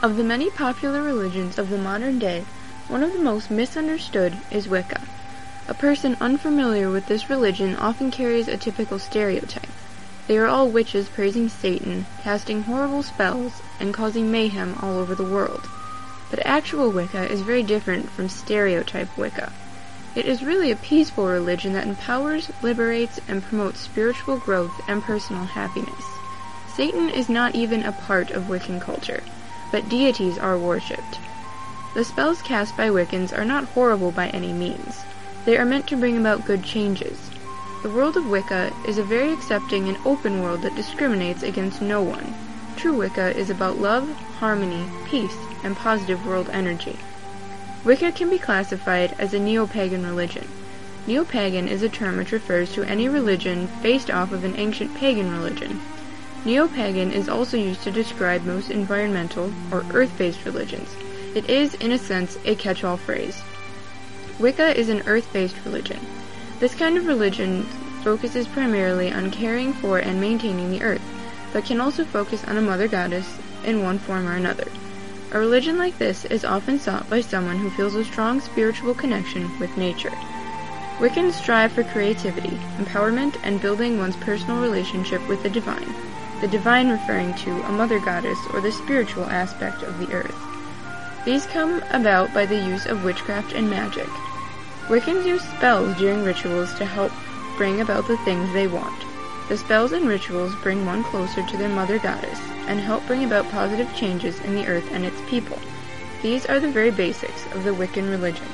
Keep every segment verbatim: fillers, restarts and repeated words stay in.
Of the many popular religions of the modern day, one of the most misunderstood is Wicca. A person unfamiliar with this religion often carries a typical stereotype. They are all witches praising Satan, casting horrible spells, and causing mayhem all over the world. But actual Wicca is very different from stereotype Wicca. It is really a peaceful religion that empowers, liberates, and promotes spiritual growth and personal happiness. Satan is not even a part of Wiccan culture, but deities are worshipped. The spells cast by Wiccans are not horrible by any means. They are meant to bring about good changes. The world of Wicca is a very accepting and open world that discriminates against no one. True Wicca is about love, harmony, peace, and positive world energy. Wicca can be classified as a neo-pagan religion. Neo-pagan is a term which refers to any religion based off of an ancient pagan religion. Neo-pagan is also used to describe most environmental or earth-based religions. It is, in a sense, a catch-all phrase. Wicca is an earth-based religion. This kind of religion focuses primarily on caring for and maintaining the earth, but can also focus on a mother goddess in one form or another. A religion like this is often sought by someone who feels a strong spiritual connection with nature. Wiccans strive for creativity, empowerment, and building one's personal relationship with the divine, the divine referring to a mother goddess or the spiritual aspect of the earth. These come about by the use of witchcraft and magic. Wiccans use spells during rituals to help bring about the things they want. The spells and rituals bring one closer to their mother goddess and help bring about positive changes in the earth and its people. These are the very basics of the Wiccan religion.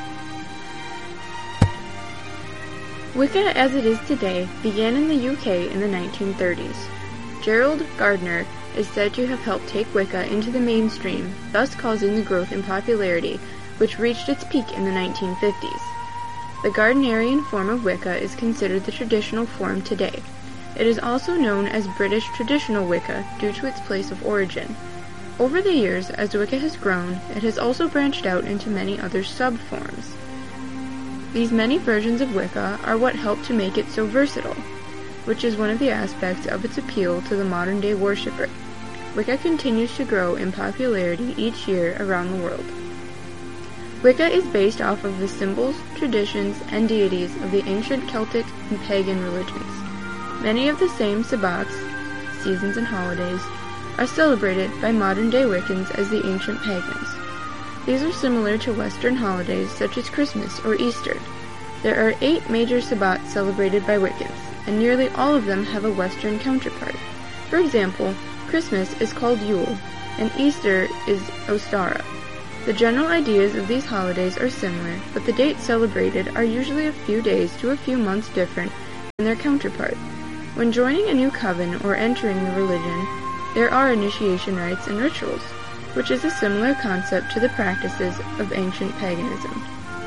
Wicca as it is today began in the U K in the nineteen thirties. Gerald Gardner is said to have helped take Wicca into the mainstream, thus causing the growth in popularity, which reached its peak in the nineteen fifties. The Gardnerian form of Wicca is considered the traditional form today. It is also known as British traditional Wicca due to its place of origin. Over the years, as Wicca has grown, it has also branched out into many other sub-forms. These many versions of Wicca are what help to make it so versatile, which is one of the aspects of its appeal to the modern-day worshipper. Wicca continues to grow in popularity each year around the world. Wicca is based off of the symbols, traditions, and deities of the ancient Celtic and pagan religions. Many of the same Sabbats, seasons and holidays, are celebrated by modern-day Wiccans as the ancient pagans. These are similar to Western holidays such as Christmas or Easter. There are eight major Sabbats celebrated by Wiccans, and nearly all of them have a Western counterpart. For example, Christmas is called Yule, and Easter is Ostara. The general ideas of these holidays are similar, but the dates celebrated are usually a few days to a few months different than their counterpart. When joining a new coven or entering the religion, there are initiation rites and rituals, which is a similar concept to the practices of ancient paganism.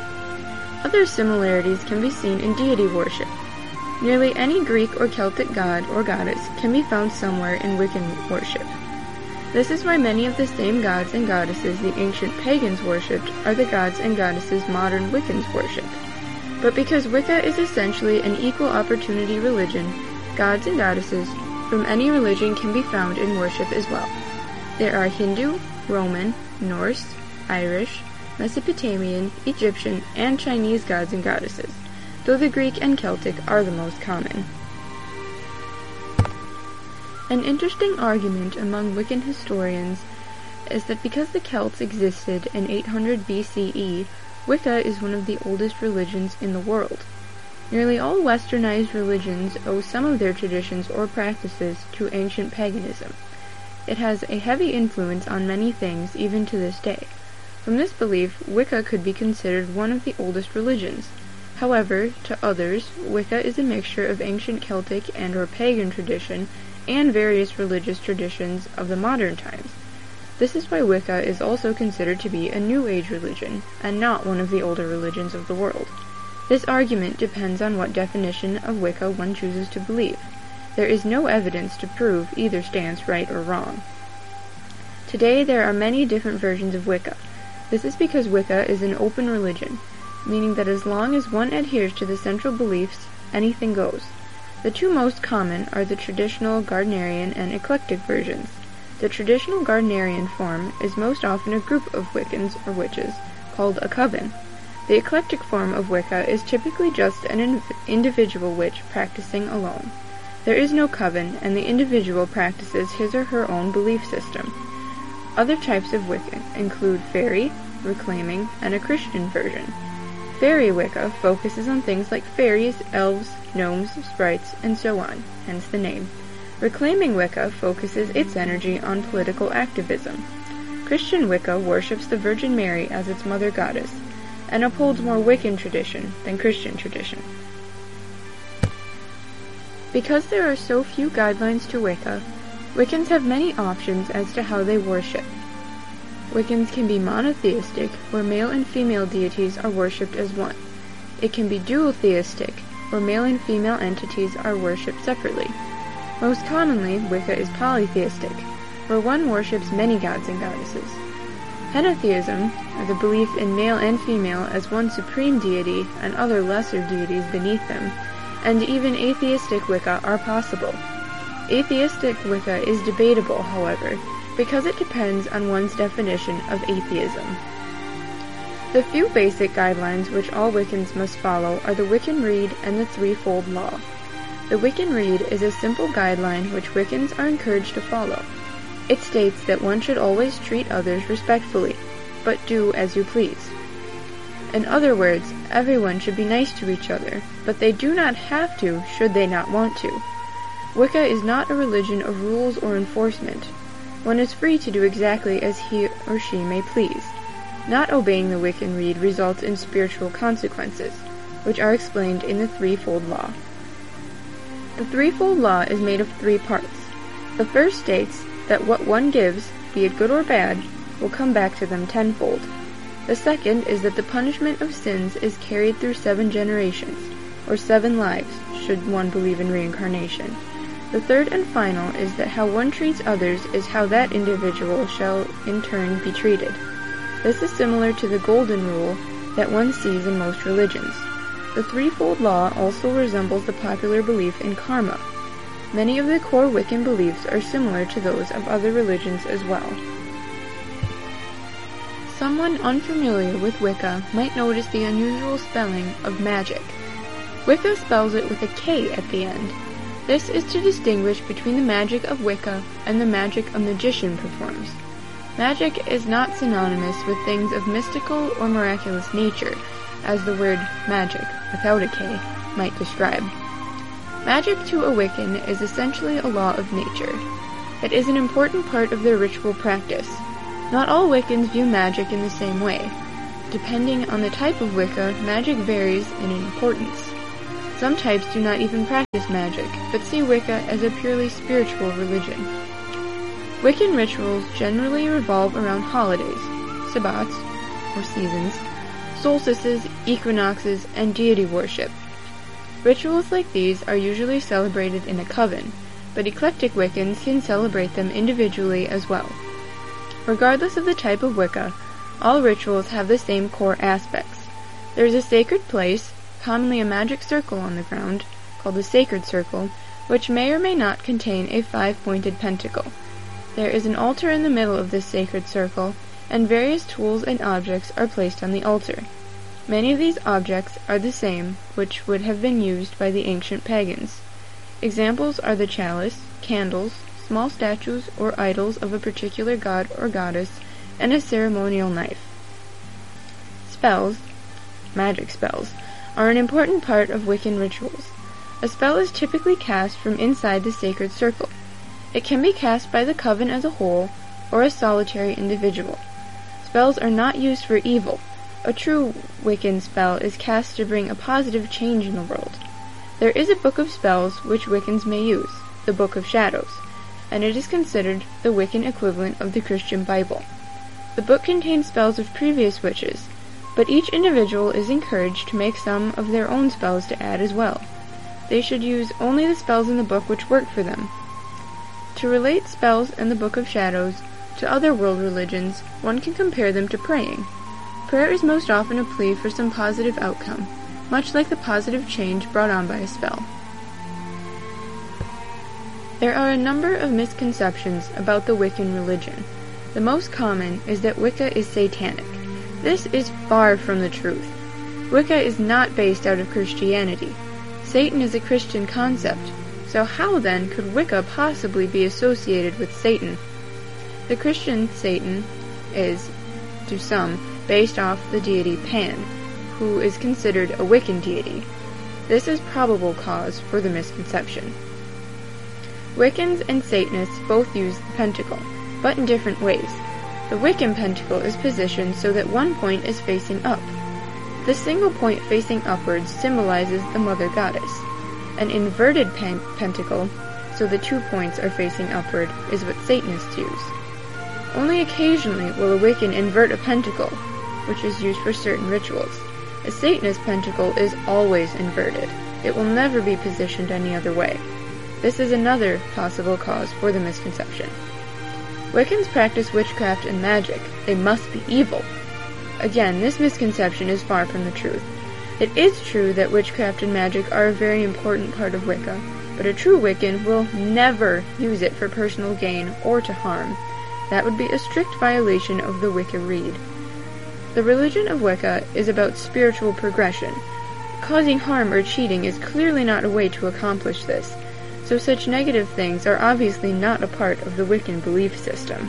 Other similarities can be seen in deity worship. Nearly any Greek or Celtic god or goddess can be found somewhere in Wiccan worship. This is why many of the same gods and goddesses the ancient pagans worshipped are the gods and goddesses modern Wiccans worship. But because Wicca is essentially an equal opportunity religion, gods and goddesses from any religion can be found in worship as well. There are Hindu, Roman, Norse, Irish, Mesopotamian, Egyptian, and Chinese gods and goddesses, though the Greek and Celtic are the most common. An interesting argument among Wiccan historians is that because the Celts existed in eight hundred B C E, Wicca is one of the oldest religions in the world. Nearly all westernized religions owe some of their traditions or practices to ancient paganism. It has a heavy influence on many things even to this day. From this belief, Wicca could be considered one of the oldest religions. However, to others, Wicca is a mixture of ancient Celtic and or pagan tradition and various religious traditions of the modern times. This is why Wicca is also considered to be a New Age religion, and not one of the older religions of the world. This argument depends on what definition of Wicca one chooses to believe. There is no evidence to prove either stance right or wrong. Today there are many different versions of Wicca. This is because Wicca is an open religion, meaning that as long as one adheres to the central beliefs, anything goes. The two most common are the traditional Gardnerian and eclectic versions. The traditional Gardnerian form is most often a group of Wiccans or witches, called a coven. The eclectic form of Wicca is typically just an in- individual witch practicing alone. There is no coven, and the individual practices his or her own belief system. Other types of Wicca include fairy, reclaiming, and a Christian version. Fairy Wicca focuses on things like fairies, elves, gnomes, sprites, and so on, hence the name. Reclaiming Wicca focuses its energy on political activism. Christian Wicca worships the Virgin Mary as its mother goddess, and upholds more Wiccan tradition than Christian tradition. Because there are so few guidelines to Wicca, Wiccans have many options as to how they worship. Wiccans can be monotheistic, where male and female deities are worshipped as one. It can be dual-theistic, where male and female entities are worshipped separately. Most commonly, Wicca is polytheistic, where one worships many gods and goddesses. Henotheism, or the belief in male and female as one supreme deity and other lesser deities beneath them, and even atheistic Wicca are possible. Atheistic Wicca is debatable, however, because it depends on one's definition of atheism. The few basic guidelines which all Wiccans must follow are the Wiccan Rede and the Threefold Law. The Wiccan Rede is a simple guideline which Wiccans are encouraged to follow. It states that one should always treat others respectfully, but do as you please. In other words, everyone should be nice to each other, but they do not have to should they not want to. Wicca is not a religion of rules or enforcement. One is free to do exactly as he or she may please. Not obeying the Wiccan Rede results in spiritual consequences, which are explained in the Threefold Law. The Threefold Law is made of three parts. The first states that what one gives, be it good or bad, will come back to them tenfold. The second is that the punishment of sins is carried through seven generations, or seven lives, should one believe in reincarnation. The third and final is that how one treats others is how that individual shall in turn be treated. This is similar to the golden rule that one sees in most religions. The Threefold Law also resembles the popular belief in karma. Many of the core Wiccan beliefs are similar to those of other religions as well. Someone unfamiliar with Wicca might notice the unusual spelling of magic. Wicca spells it with a K at the end. This is to distinguish between the magic of Wicca and the magic a magician performs. Magic is not synonymous with things of mystical or miraculous nature, as the word magic, without a K, might describe. Magic to a Wiccan is essentially a law of nature. It is an important part of their ritual practice. Not all Wiccans view magic in the same way. Depending on the type of Wicca, magic varies in importance. Some types do not even practice magic, but see Wicca as a purely spiritual religion. Wiccan rituals generally revolve around holidays, sabbats, or seasons, solstices, equinoxes, and deity worship. Rituals like these are usually celebrated in a coven, but eclectic Wiccans can celebrate them individually as well. Regardless of the type of Wicca, all rituals have the same core aspects. There is a sacred place, commonly a magic circle on the ground, called the sacred circle, which may or may not contain a five-pointed pentacle. There is an altar in the middle of this sacred circle, and various tools and objects are placed on the altar. Many of these objects are the same which would have been used by the ancient pagans. Examples are the chalice, candles, small statues or idols of a particular god or goddess, and a ceremonial knife. Spells, magic spells, are an important part of Wiccan rituals. A spell is typically cast from inside the sacred circle. It can be cast by the coven as a whole, or a solitary individual. Spells are not used for evil. A true Wiccan spell is cast to bring a positive change in the world. There is a book of spells which Wiccans may use, the Book of Shadows, and it is considered the Wiccan equivalent of the Christian Bible. The book contains spells of previous witches, but each individual is encouraged to make some of their own spells to add as well. They should use only the spells in the book which work for them. To relate spells in the Book of Shadows to other world religions, one can compare them to praying. Prayer is most often a plea for some positive outcome, much like the positive change brought on by a spell. There are a number of misconceptions about the Wiccan religion. The most common is that Wicca is satanic. This is far from the truth. Wicca is not based out of Christianity. Satan is a Christian concept, so how then could Wicca possibly be associated with Satan? The Christian Satan is, to some, based off the deity Pan, who is considered a Wiccan deity. This is probable cause for the misconception. Wiccans and Satanists both use the pentacle, but in different ways. The Wiccan pentacle is positioned so that one point is facing up. The single point facing upwards symbolizes the Mother Goddess. An inverted pen- pentacle, so the two points are facing upward, is what Satanists use. Only occasionally will a Wiccan invert a pentacle, which is used for certain rituals. A Satanist pentacle is always inverted. It will never be positioned any other way. This is another possible cause for the misconception. Wiccans practice witchcraft and magic. They must be evil. Again, this misconception is far from the truth. It is true that witchcraft and magic are a very important part of Wicca, but a true Wiccan will never use it for personal gain or to harm. That would be a strict violation of the Wicca Rede. The religion of Wicca is about spiritual progression. Causing harm or cheating is clearly not a way to accomplish this, so such negative things are obviously not a part of the Wiccan belief system.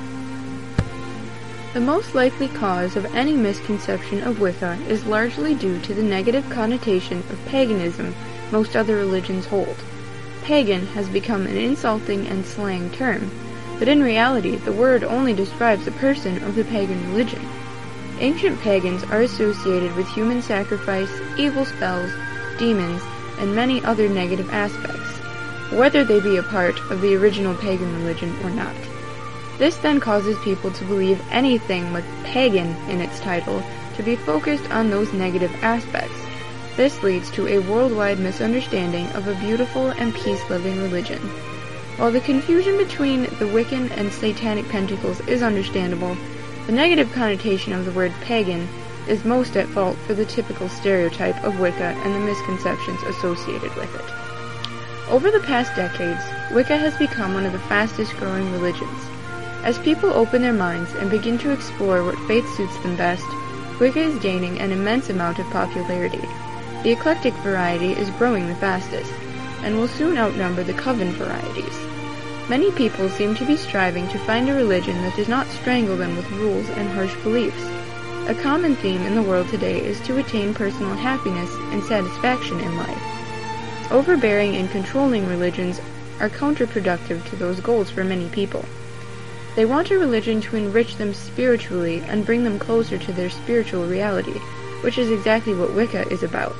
The most likely cause of any misconception of Wicca is largely due to the negative connotation of paganism most other religions hold. Pagan has become an insulting and slang term, but in reality the word only describes a person of the pagan religion. Ancient pagans are associated with human sacrifice, evil spells, demons, and many other negative aspects, whether they be a part of the original pagan religion or not. This then causes people to believe anything with pagan in its title to be focused on those negative aspects. This leads to a worldwide misunderstanding of a beautiful and peace-loving religion. While the confusion between the Wiccan and Satanic pentacles is understandable, the negative connotation of the word pagan is most at fault for the typical stereotype of Wicca and the misconceptions associated with it. Over the past decades, Wicca has become one of the fastest-growing religions. As people open their minds and begin to explore what faith suits them best, Wicca is gaining an immense amount of popularity. The eclectic variety is growing the fastest, and will soon outnumber the coven varieties. Many people seem to be striving to find a religion that does not strangle them with rules and harsh beliefs. A common theme in the world today is to attain personal happiness and satisfaction in life. Overbearing and controlling religions are counterproductive to those goals for many people. They want a religion to enrich them spiritually and bring them closer to their spiritual reality, which is exactly what Wicca is about.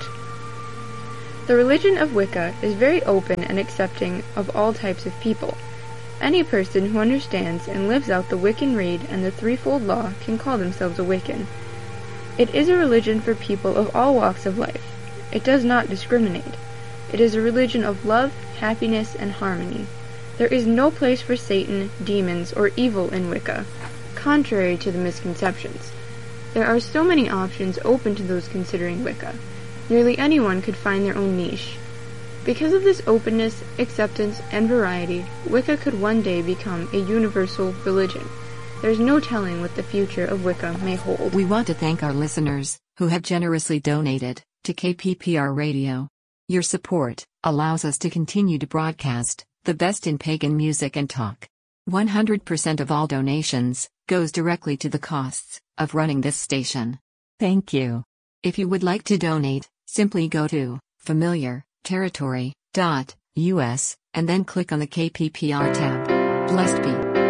The religion of Wicca is very open and accepting of all types of people. Any person who understands and lives out the Wiccan Rede and the threefold law can call themselves a Wiccan. It is a religion for people of all walks of life. It does not discriminate. It is a religion of love, happiness, and harmony. There is no place for Satan, demons, or evil in Wicca, contrary to the misconceptions. There are so many options open to those considering Wicca. Nearly anyone could find their own niche. Because of this openness, acceptance, and variety, Wicca could one day become a universal religion. There's no telling what the future of Wicca may hold. We want to thank our listeners, who have generously donated to K P P R Radio. Your support allows us to continue to broadcast the best in pagan music and talk. one hundred percent of all donations goes directly to the costs of running this station. Thank you. If you would like to donate, simply go to familiar territory dot U S and then click on the K P P R tab. Blessed be.